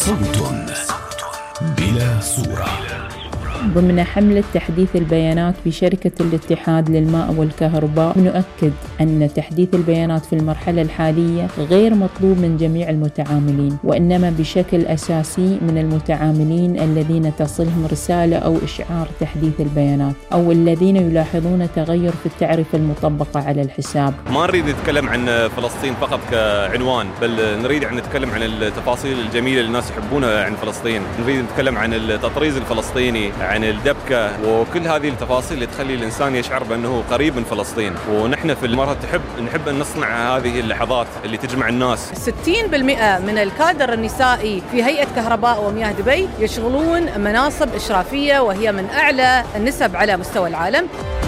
صوت بلا صورة. ضمن حملة تحديث البيانات بشركة الاتحاد للماء والكهرباء، نؤكد أن تحديث البيانات في المرحلة الحالية غير مطلوب من جميع المتعاملين، وإنما بشكل أساسي من المتعاملين الذين تصلهم رسالة أو إشعار تحديث البيانات، أو الذين يلاحظون تغير في التعرفة المطبقة على الحساب. ما نريد نتكلم عن فلسطين فقط كعنوان، بل نريد أن نتكلم عن التفاصيل الجميلة اللي الناس يحبونها عن فلسطين. نريد نتكلم عن التطريز الفلسطيني، عن الدبكة، وكل هذه التفاصيل اللي تخلي الإنسان يشعر بأنه قريب من فلسطين. ونحن في المرة نحب أن نصنع هذه اللحظات اللي تجمع الناس. 60% من الكادر النسائي في هيئة كهرباء ومياه دبي يشغلون مناصب إشرافية، وهي من أعلى النسب على مستوى العالم.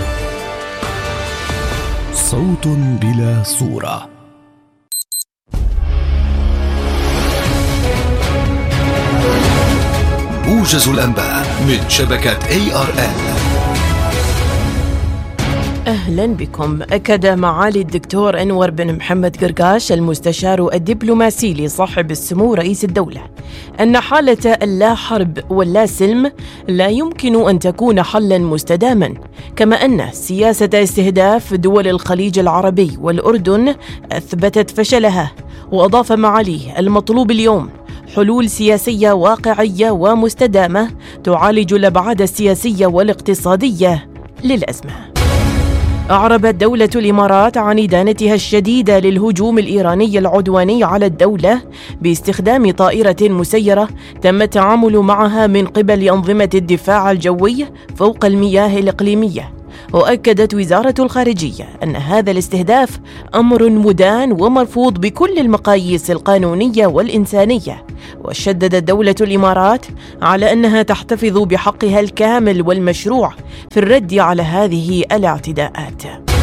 صوت بلا صورة. موجز الأنباء من شبكة ARN. أهلا بكم. أكد معالي الدكتور أنور بن محمد قرقاش المستشار الدبلوماسي لصاحب السمو رئيس الدولة أن حالة اللا حرب واللا سلم لا يمكن أن تكون حلا مستداما، كما أن سياسة استهداف دول الخليج العربي والأردن أثبتت فشلها. وأضاف معاليه المطلوب اليوم حلول سياسية واقعية ومستدامة تعالج الأبعاد السياسية والاقتصادية للأزمة. أعربت دولة الإمارات عن إدانتها الشديدة للهجوم الإيراني العدواني على الدولة باستخدام طائرة مسيرة تم التعامل معها من قبل أنظمة الدفاع الجوي فوق المياه الإقليمية. وأكدت وزارة الخارجية أن هذا الاستهداف أمر مدان ومرفوض بكل المقاييس القانونية والإنسانية. وشددت دولة الإمارات على أنها تحتفظ بحقها الكامل والمشروع في الرد على هذه الاعتداءات.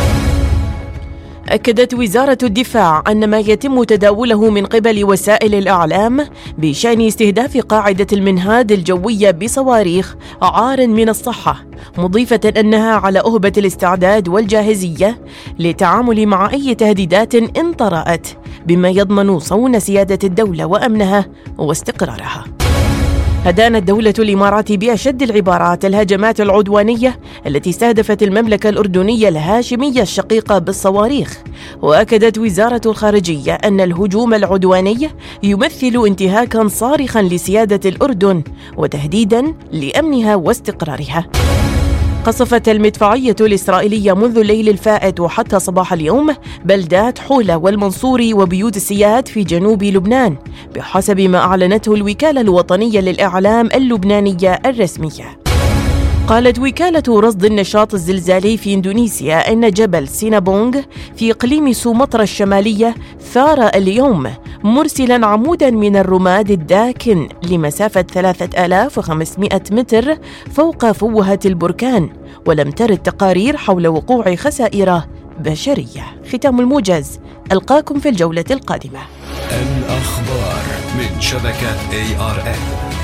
أكدت وزارة الدفاع أن ما يتم تداوله من قبل وسائل الإعلام بشأن استهداف قاعدة المنهاد الجوية بصواريخ عار من الصحة، مضيفة أنها على أهبة الاستعداد والجاهزية للتعامل مع أي تهديدات إن طرأت، بما يضمن صون سيادة الدولة وأمنها واستقرارها. أدانت دولة الإمارات بأشد العبارات الهجمات العدوانية التي استهدفت المملكة الأردنية الهاشمية الشقيقة بالصواريخ. وأكدت وزارة الخارجية أن الهجوم العدواني يمثل انتهاكاً صارخاً لسيادة الأردن وتهديداً لأمنها واستقرارها. قصفت المدفعية الإسرائيلية منذ الليل الفائت وحتى صباح اليوم بلدات حولة والمنصور وبيوت السياد في جنوب لبنان، بحسب ما أعلنته الوكالة الوطنية للإعلام اللبنانية الرسمية. قالت وكالة رصد النشاط الزلزالي في إندونيسيا أن جبل سينابونغ في إقليم سومطرة الشمالية ثار اليوم، مرسلا عمودا من الرماد الداكن لمسافة 3500 متر فوق فوهة البركان، ولم ترد تقارير حول وقوع خسائر بشرية. ختام الموجز، ألقاكم في الجولة القادمة. الأخبار من شبكة ARN.